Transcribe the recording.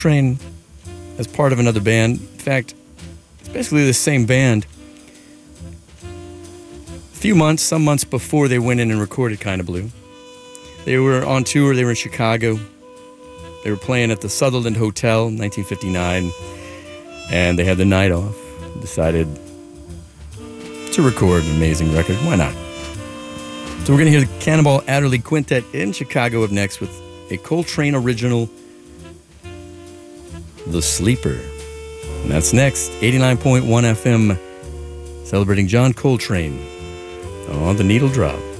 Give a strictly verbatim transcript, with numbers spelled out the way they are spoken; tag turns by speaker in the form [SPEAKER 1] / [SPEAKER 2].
[SPEAKER 1] Train as part of another band. In fact, it's basically the same band. A few months, some months before they went in and recorded Kinda Blue. They were on tour, they were in Chicago. They were playing at the Sutherland Hotel in nineteen fifty-nine, and they had the night off. Decided to record an amazing record. Why not? So we're going to hear the Cannonball Adderley Quintet in Chicago up next with a Coltrane original, The Sleeper. And that's next, eighty-nine point one F M, celebrating John Coltrane on The Needle Drop.